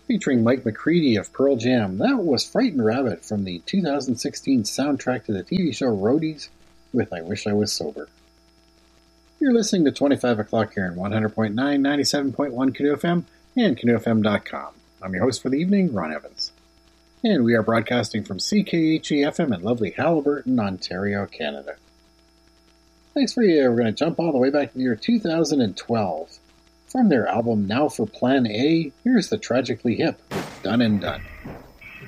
featuring Mike McCready of Pearl Jam. That was Frightened Rabbit from the 2016 soundtrack to the TV show Roadies with I Wish I Was Sober. You're listening to 25 O'Clock here on 100.9, 97.1 Canoe FM and CanoeFM.com. I'm your host for the evening, Ron Evans. And we are broadcasting from CKHE-FM in lovely Haliburton, Ontario, Canada. Thanks for you. We're going to jump all the way back to the year 2012. From their album Now for Plan A, here's the Tragically Hip with Done and Done.